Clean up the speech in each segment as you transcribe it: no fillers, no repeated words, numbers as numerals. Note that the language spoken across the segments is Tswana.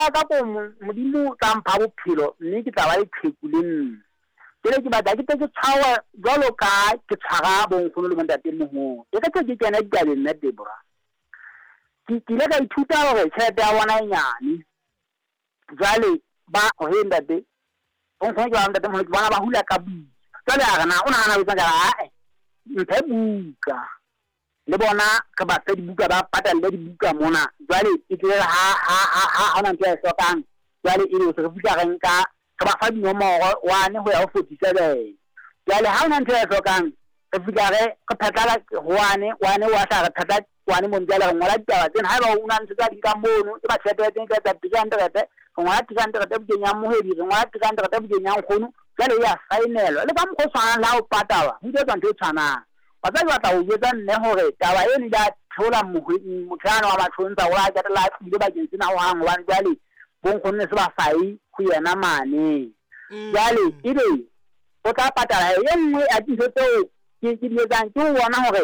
ka ko modimo tla mpha bophelo mme ke tla ba le qheku le nna ke batla ke tshwawa jwalo ka ke tshwara bonkgono le bontatemoholo e ka ke kena ditabeng nna Deborah ke ile ka ithuta hore tjhelete ya bona e nyane jwale ba ho ntate bonkgono ke ba ntatemoholo ke bona ba hula ka bui jwale a rena o nahana ho tsaka mphe buka le bona ka ba tsa dibuka ba patalla dibuka mona jwale e tle ha ona ntse e hlokang jwale e le se re fihla re nka ka ba fa dinomoro 1 ho ya ho 47 jwale ha ona ntse e hlokang re fihla re phatala 1 wa sa re phatala 1 mo jwale re ngola ditaba tsena ha ba una ntse tsa di ka mono e ba tshete teng ka tsa tikantrete re ngola tikantrete bu kenyang mohedi re ngola tikantrete bu kenyang khono jwale ya finelo le ba mo tshwana la o patala ho ntse ntse tshwana batla batla ho jetsa nne hore taba eno ya thola motlhano wa matshontsha wa ka la ile ba ke sena ho hang wa jwale bonkgonne se ba sai go yena mane jwale ebe o tla patala e nngwe a ditso tseo ke di etsang ke ho bona hore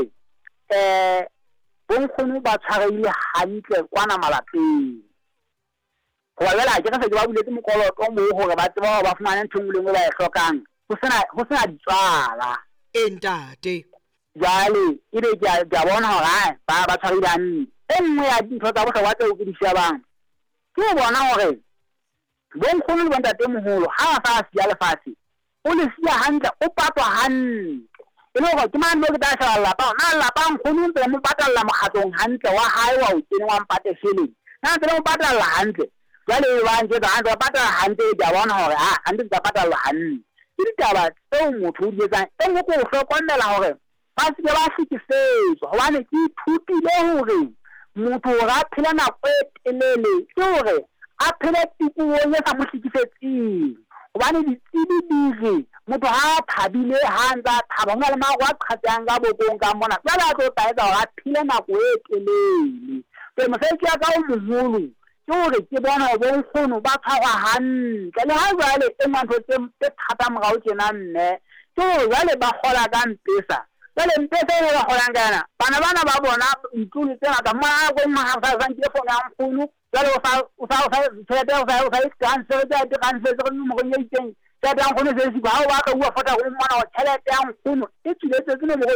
bonkgono ba tshwarehile hantle kwana malapeng go bela ke se ke ba buletse mokoloto mo hore ba tseba ba fumane ntho ngwe le ngwe ba e hlokang ho sena ditswala entate jale ebe ke bona hore ba tshwarehile hantle e nngwe ya dintho tsa bohlokwa tseo ke di shebang ke ho bona hore bonkgono le bontatemoholo ha ba sa siya lefatshe o le siya hantle o patwa hantle e le hore ke mane mo ke tla sheba lapa na lapa nkgono ntse mo patalla mokgatlong hantle wa hae wa o tsene wa mpate feeling na ntse mo patalla hantle jwale ba ntse hantle wa patalla hantle ke bona hore hantle ke patalla hantle ke ditaba tseo motho o di etsang e nngwe ko hlokomela hore ba se ba fitisetswa hobane ke ithutile hore motho ga phela nako e telele ke hore a phele tikolohong e sa mo hlekefetseng hobane ditsebi dire motho ha thabile ha ntsa thaba hona le mago a qhatsang ka bokong ka mona jwale a tlo taetsa hore a phele nako e telele ke mosebetsi ya ka o moholo ke hore ke bona hore bonkgono ba tshwarwa hantle le ha jwale e ngwanto tse thata morao tjena nne ke hore jwale ba kgola ka mpesa jwale mpesa e ba kgolang ka yona bana ba bona ntlo tse ngata mona go mmaga sa ke fona ya nkgono jwale o sa transfer tsa mo go nyetseng tsa tang go ne se se ba wa ka bua fota go mmana wa tšhelete ya nkgono e tshiletse ke le mo go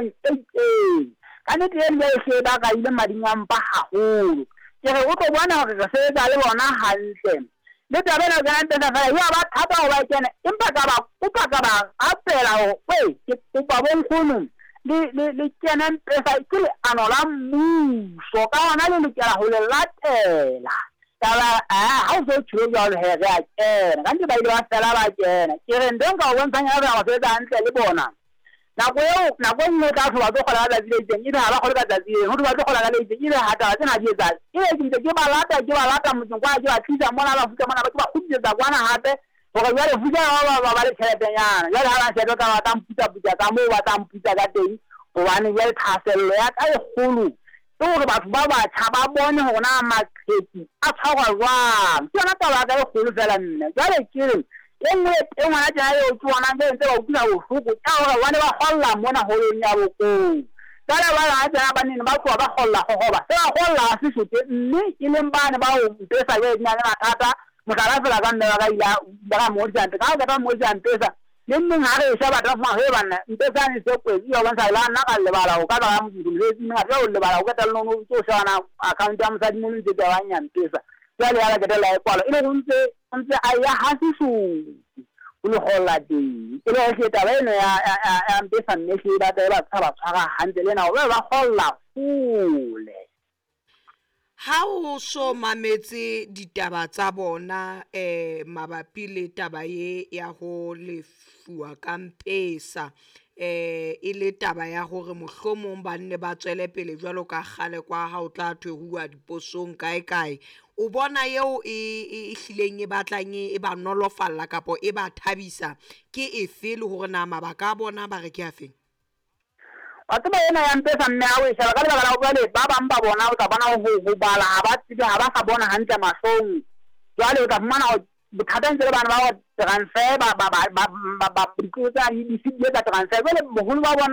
ka ne teng le se ba ka ile mading a mpa haholo ke re o tlo bona hore re sebetsa le bona hantle le tabela ga ntse fa ya ba thata ho ba kena empa ka ba apela ho ke ba bonkgono le kena mpesa ke le anola mmuso ka ona le lokela ho le latela taba ha o so tshilo ya le here a kena ka ntse ba ile ba fela ba kena ke re ndenga ho bontanya ba go setsa hantle le bona nako nngwe tla tloga tlo gola ka tsitseng ebe ha ba gole ka tsitseng ho tloga tlo gola ka letseng ebe ha taba tsena di etsa ke ba lata motseng kwa ke ba tlisa mona ba futa mona ba ke ba khutsetsa kwana hape gore jwale futa ba le tšheletenyana jwale ha ba shebe ka ba tamputsa ka moo ba tamputsa ka teng gobane jwale thasello ya ka e kgolo ke gore batho ba batjha ba bone gore na maqheku a tshwarwa jwang ke yona taba ka e kgolo fela nne jwale ke re e ngwana tjena eo ke bona ke ntse ba utlwisa bohloko ka gore bane ba golla mona holong ya bokong jwale ba ga tjena ba nene ba tloga ba golla gogoba se ba golla ga Sesotho mme e leng bane ba o mpesa ke nya le mathata mohlala fela ka nne ba ka ila ba ka modisante ka ga ka modisante le mmeng ha re sheba tla fuma he bana mpesa ni se kwezi yo bontsha la nna ka lebala o ka ba motho le tsinga ga o lebala o ka tla no no tso shana account ya mosadi mo ntse ka wanya mpesa jwale ya ka tla e kwala ile go ntse a ya hasisu o le hola di ile go tla ba eno ya mpesa mme se ba tshaba tshwara hantle le na o ba holla fule ha o so mametse ditaba tsa bona mabapi le taba ye ya go lefuwa ka mpesa e le taba ya gore mohlomong ba nne ba tswele pele jwalo ka gale kwa ha o tla thwehuwa diposong kae o bona yeo e hlileng e batlang e ba nolofalla kapo e ba thabisa ke efe le gore na mabaka a bona ba re ke afeng batho ba ena ya mpesa mme a o e sheba ka lebala go le ba bang ba bona o tla bona go bala ha ba tsebe ha ba sa bona hantle mahlong jwale o tla fumana bothata ntse le bana ba transfer ba di transfer jwale mogolo ba bona